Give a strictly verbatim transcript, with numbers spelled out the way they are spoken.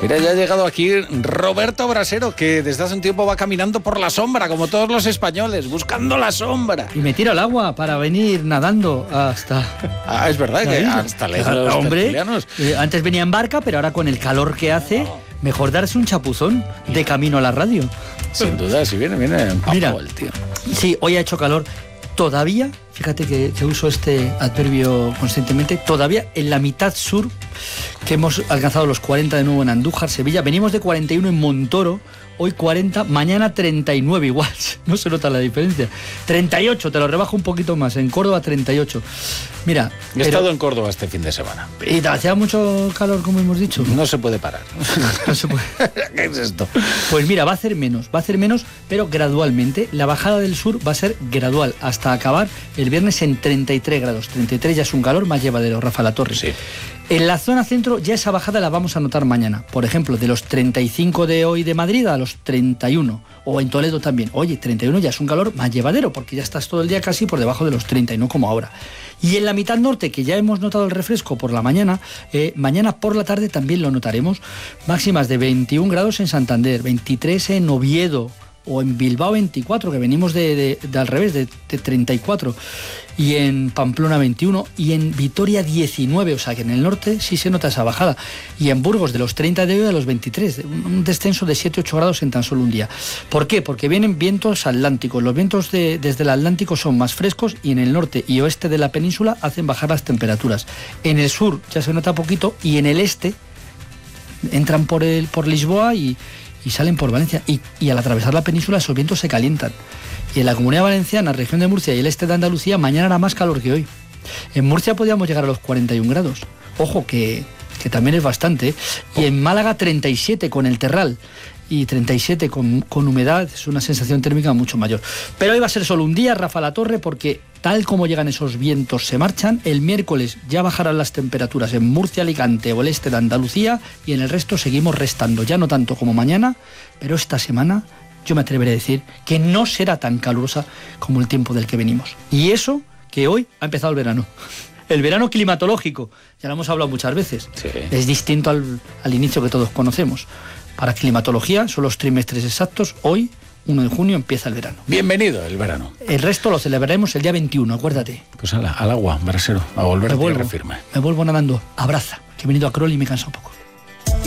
Mira, ya ha llegado aquí Roberto Brasero, que desde hace un tiempo va caminando por la sombra, como todos los españoles, buscando la sombra. Y me tiro al agua para venir nadando hasta... Ah, es verdad que hasta lejos los Hombre, tertulianos. eh, antes venía en barca, pero ahora con el calor que hace, mejor darse un chapuzón de camino a la radio. Sin duda, si viene, viene en Mira, el tío. Sí, hoy ha hecho calor. Todavía, fíjate que, que uso este adverbio constantemente, todavía en la mitad sur, que hemos alcanzado los cuarenta de nuevo en Andújar, Sevilla, venimos de cuarenta y uno en Montoro, hoy cuarenta, mañana treinta y nueve igual, no se nota la diferencia. treinta y ocho, te lo rebajo un poquito más, en Córdoba treinta y ocho. Mira, He pero, estado en Córdoba este fin de semana. ¿Y te hacía mucho calor, como hemos dicho? No se puede parar. No se puede. ¿Qué es esto? Pues mira, va a hacer menos, va a hacer menos, pero gradualmente. La bajada del sur va a ser gradual, hasta acabar el viernes en treinta y tres grados. treinta y tres ya es un calor más llevadero, Rafa La Torre. Sí. En la zona centro ya esa bajada la vamos a notar mañana. Por ejemplo, de los treinta y cinco de hoy de Madrid a los treinta y uno. O en Toledo también. Oye, treinta y uno ya es un calor más llevadero, porque ya estás todo el día casi por debajo de los treinta y no como ahora. Y en la mitad norte, que ya hemos notado el refresco por la mañana, eh, mañana por la tarde también lo notaremos. Máximas de veintiún grados en Santander, veintitrés en Oviedo, o en Bilbao veinticuatro, que venimos de, de, de al revés, de, de treinta y cuatro, y en Pamplona veintiuno, y en Vitoria diecinueve, o sea que en el norte sí se nota esa bajada, y en Burgos de los treinta de hoy a los veintitrés, un descenso de siete a ocho grados en tan solo un día. ¿Por qué? Porque vienen vientos atlánticos, los vientos de, desde el Atlántico son más frescos, y en el norte y oeste de la península hacen bajar las temperaturas. En el sur ya se nota poquito, y en el este entran por, el, por Lisboa y y salen por Valencia, y, y al atravesar la península esos vientos se calientan. Y en la Comunidad Valenciana, región de Murcia y el este de Andalucía, mañana hará más calor que hoy. En Murcia podíamos llegar a los cuarenta y un grados. Ojo, que, que también es bastante, ¿eh? Y en Málaga treinta y siete con el terral, y treinta y siete con, con humedad, es una sensación térmica mucho mayor. Pero hoy va a ser solo un día, Rafa La Torre, porque tal como llegan esos vientos se marchan. El miércoles ya bajarán las temperaturas en Murcia, Alicante o el este de Andalucía, y en el resto seguimos restando, ya no tanto como mañana, pero esta semana yo me atreveré a decir que no será tan calurosa como el tiempo del que venimos. Y eso que hoy ha empezado el verano. El verano climatológico, ya lo hemos hablado muchas veces, sí. Es distinto al, al inicio que todos conocemos. Para climatología son los trimestres exactos. Hoy, uno de junio, empieza el verano. Bienvenido el verano. El resto lo celebraremos el día veintiuno, acuérdate. Pues al, al agua, Brasero, a volver a tierra firme. Me vuelvo nadando. Abraza, que he venido a Crol y me cansa un poco.